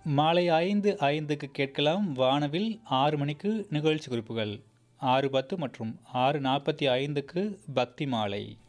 மாலை 5:05க்கு கேட்கலாம் வானவில். 6 மணிக்கு நிகழ்ச்சி குறிப்புகள். 6:10 மற்றும் 6:45க்கு பக்தி மாலை.